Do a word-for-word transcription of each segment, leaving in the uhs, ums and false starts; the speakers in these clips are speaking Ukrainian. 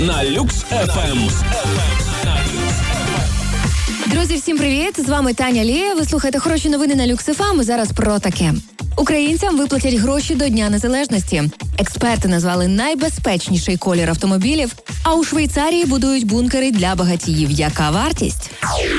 на Люкс еф ем. Друзі, всім привіт! З вами Таня Лі. Ви слухаєте хороші новини на Люкс еф ем. Зараз про таке. Українцям виплатять гроші до Дня Незалежності. Експерти назвали найбезпечніший колір автомобілів, а у Швейцарії будують бункери для багатіїв. Яка вартість?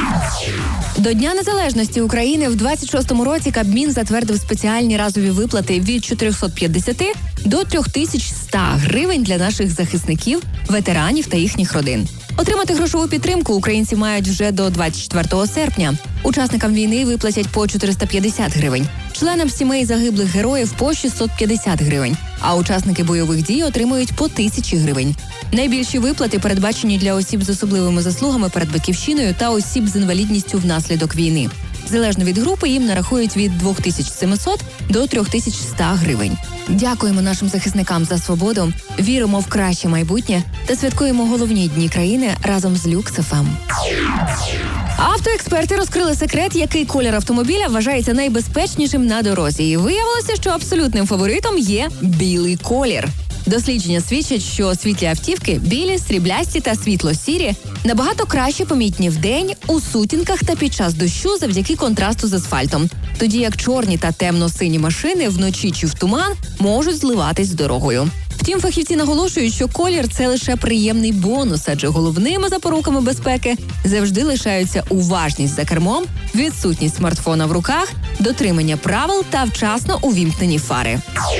До Дня Незалежності України в двадцять шостому році Кабмін затвердив спеціальні разові виплати від чотириста п'ятдесят до три тисячі сто гривень для наших захисників, ветеранів та їхніх родин. Отримати грошову підтримку українці мають вже до двадцять четвертого серпня. Учасникам війни виплатять по чотириста п'ятдесят гривень, членам сімей загиблих героїв по шістсот п'ятдесят гривень, а учасники бойових дій отримують по тисячі гривень. Найбільші виплати передбачені для осіб з особливими заслугами перед батьківщиною та осіб з інвалідністю внаслідок війни. Залежно від групи їм нарахують від дві тисячі сімсот до три тисячі сто гривень. Дякуємо нашим захисникам за свободу, віримо в краще майбутнє та святкуємо головні дні країни разом з Люкс еф ем. Автоексперти розкрили секрет, який колір автомобіля вважається найбезпечнішим на дорозі. І виявилося, що абсолютним фаворитом є білий колір. Дослідження свідчать, що світлі автівки – білі, сріблясті та світло-сірі – набагато краще помітні вдень, у сутінках та під час дощу завдяки контрасту з асфальтом. Тоді як чорні та темно-сині машини вночі чи в туман можуть зливатись з дорогою. Втім, фахівці наголошують, що колір – це лише приємний бонус, адже головними запоруками безпеки завжди лишаються уважність за кермом, відсутність смартфона в руках, дотримання правил та вчасно увімкнені фари.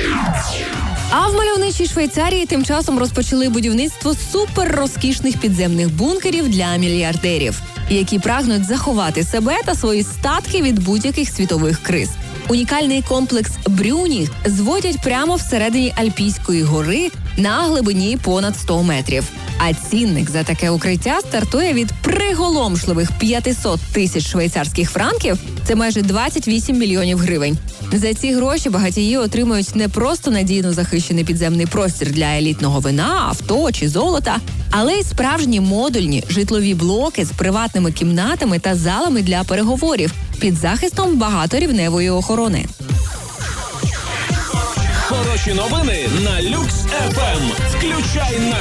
А в мальовничій Швейцарії тим часом розпочали будівництво суперрозкішних підземних бункерів для мільярдерів, які прагнуть заховати себе та свої статки від будь-яких світових криз. Унікальний комплекс Брюні зводять прямо всередині Альпійської гори на глибині понад сто метрів. А цінник за таке укриття стартує від приголомшливих п'ятсот тисяч швейцарських франків – це майже двадцять вісім мільйонів гривень. За ці гроші багатії отримують не просто надійно захищений підземний простір для елітного вина, авто чи золота, але й справжні модульні житлові блоки з приватними кімнатами та залами для переговорів під захистом багаторівневої охорони. Хороші новини на Люкс еф ем. Включай наш